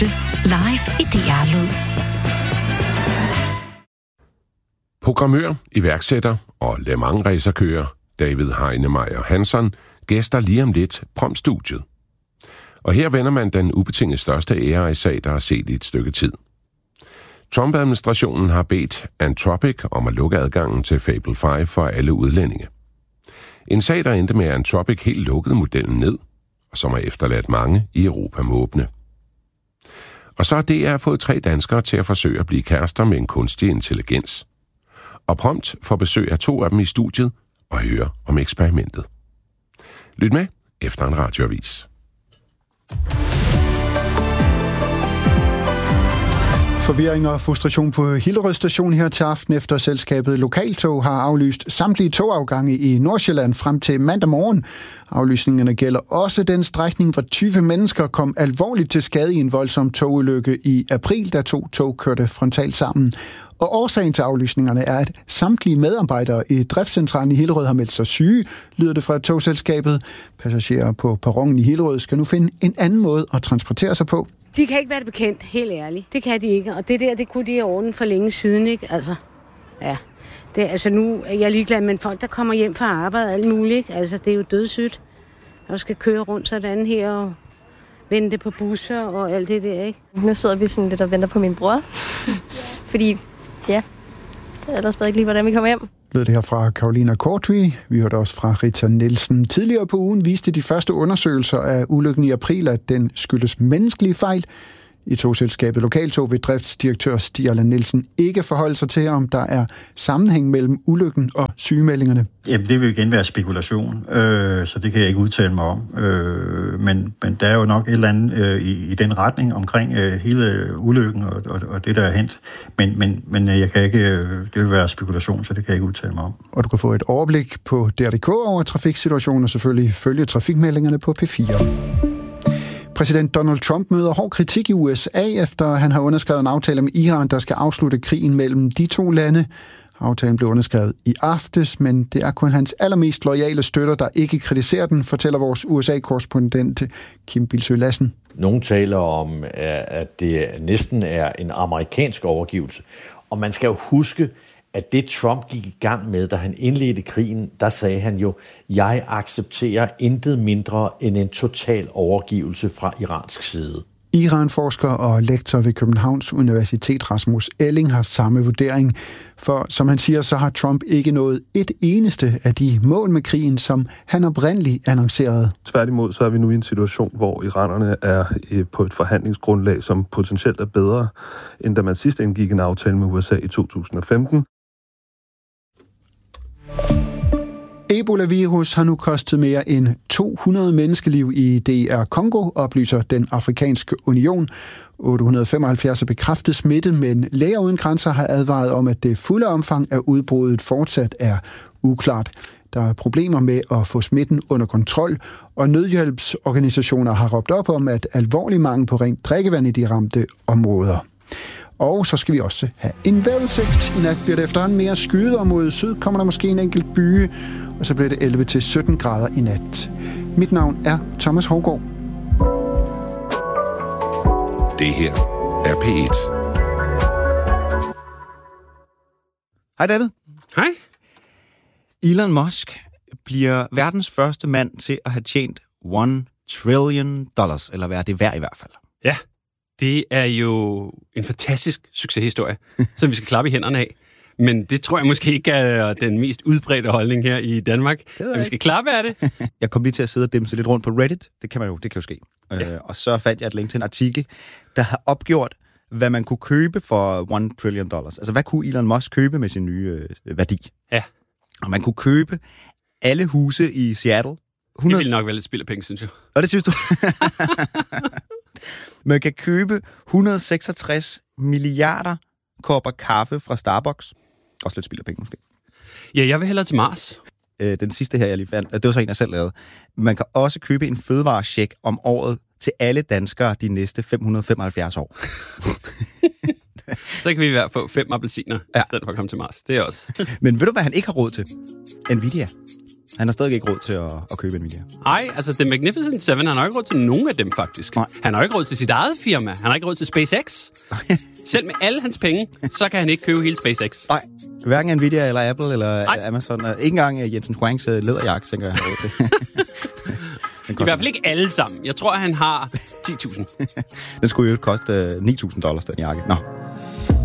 Dybde, live i DR-lyd. Programmør, iværksætter og Le Mans-racerkører David Heinemeier Hansson gæster lige om lidt Prom-studiet. Og her vender man den ubetinget største AI-sag, der har set i et stykke tid. Trump-administrationen har bedt Anthropic om at lukke adgangen til Fable 5 for alle udlændinge. En sag, der endte med, at Anthropic helt lukkede modellen ned, og som har efterladt mange i Europa måbne. Og så har DR fået 3 danskere til at forsøge at blive kærester med en kunstig intelligens. Og prompt får besøg af 2 af dem i studiet og høre om eksperimentet. Lyt med efter en radioavis. Forvirring og frustration på Hillerød station her til aften, efter selskabet Lokaltog har aflyst samtlige togafgange i Nordsjælland frem til mandag morgen. Aflysningerne gælder også den strækning, hvor 20 mennesker kom alvorligt til skade i en voldsom togulykke i april, da 2 tog kørte frontalt sammen. Og årsagen til aflysningerne er, at samtlige medarbejdere i driftscentralen i Hillerød har meldt sig syge, lyder det fra togselskabet. Passagerer på perronen i Hillerød skal nu finde en anden måde at transportere sig på. De kan ikke være det bekendt, helt ærligt. Det kan de ikke, og det kunne de have ordnet for længe siden, ikke? Altså, ja. Nu er jeg ligeglad, men folk, der kommer hjem fra arbejde og alt muligt, ikke? Altså, det er jo dødssygt. Og skal køre rundt sådan her og vente på busser og alt det der, ikke? Nu sidder vi sådan lidt og venter på min bror. Fordi, ja, ellers ved jeg ikke lige, hvordan vi kommer hjem. Lød det her fra Carolina Kortvi. Vi hørte også fra Rita Nielsen. Tidligere på ugen viste de første undersøgelser af ulykken i april, at den skyldes menneskelige fejl. I togselskabet Lokaltog vil driftsdirektør Stig Allan Nielsen ikke forholde sig til, om der er sammenhæng mellem ulykken og sygemeldingerne. Jamen, det vil igen være spekulation, så det kan jeg ikke udtale mig om. Men der er jo nok et eller andet i den retning omkring hele ulykken og det, der er hent. Men jeg kan ikke, det vil være spekulation, så det kan jeg ikke udtale mig om. Og du kan få et overblik på DR.dk over trafiksituationen og selvfølgelig følge trafikmeldingerne på P4. Præsident Donald Trump møder hård kritik i USA, efter han har underskrevet en aftale med Iran, der skal afslutte krigen mellem de 2 lande. Aftalen blev underskrevet i aftes, men det er kun hans allermest loyale støtter, der ikke kritiserer den, fortæller vores USA-korrespondent Kim Bilsøe Lassen. Nogle taler om, at det næsten er en amerikansk overgivelse. Og man skal jo huske, at det Trump gik i gang med, da han indledte krigen, der sagde han jo, jeg accepterer intet mindre end en total overgivelse fra iransk side. Iran-forsker og lektor ved Københavns Universitet Rasmus Elling har samme vurdering. For som han siger, så har Trump ikke nået et eneste af de mål med krigen, som han oprindeligt annoncerede. Tværtimod så er vi nu i en situation, hvor iranerne er på et forhandlingsgrundlag, som potentielt er bedre, end da man sidst indgik en aftale med USA i 2015. Ebola-virus har nu kostet mere end 200 menneskeliv i DR Congo, oplyser den Afrikanske Union. 875 er bekræftet smittet, men Læger uden grænser har advaret om, at det fulde omfang af udbruddet fortsat er uklart. Der er problemer med at få smitten under kontrol, og nødhjælpsorganisationer har råbt op om, at alvorlig mangel på rent drikkevand i de ramte områder. Og så skal vi også have en vejrudsigt. I nat bliver det efterhånden mere skyet, og mod syd kommer der måske en enkelt byge, og så bliver det 11-17 grader i nat. Mit navn er Thomas Hougaard. Det her er P1. Hej David. Hej. Elon Musk bliver verdens første mand til at have tjent $1 trillion, eller hvad er det værd i hvert fald? Ja, det er jo en fantastisk succeshistorie, som vi skal klappe i hænderne af. Men det tror jeg måske ikke er den mest udbredte holdning her i Danmark. At vi skal klappe af det. Jeg kom lige til at sidde og dimse lidt rundt på Reddit. Det kan jo ske. Ja. Og så fandt jeg et link til en artikel, der har opgjort, hvad man kunne købe for $1 trillion. Altså, hvad kunne Elon Musk købe med sin nye værdi? Ja. Og man kunne købe alle huse i Seattle. 100... Det ville nok være lidt spild af penge, synes jeg. Og det synes du? Man kan købe 166 milliarder kopper kaffe fra Starbucks. Også lidt spild af penge, måske. Ja, jeg vil hellere til Mars. Den sidste her, jeg lige fandt, det var så en, jeg selv lavede. Man kan også købe en fødevarecheck om året til alle danskere de næste 575 år. Så kan vi i hvert fald få 5 appelsiner, i stedet for at komme til Mars. Det er også. Men ved du, hvad han ikke har råd til? Nvidia. Han har stadig ikke råd til at købe Nvidia. Nej, altså The Magnificent Seven, han har ikke råd til nogen af dem, faktisk. Nej. Han har ikke råd til sit eget firma. Han har ikke råd til SpaceX. Selv med alle hans penge, så kan han ikke købe hele SpaceX. Nej, hverken Nvidia eller Apple eller Amazon. Ikke engang Jensen Huangs læderjakke, tænker jeg, han har råd til. I hvert fald ikke alle sammen. Jeg tror, han har 10.000. Det skulle jo koste $9,000, den jakke. Nå.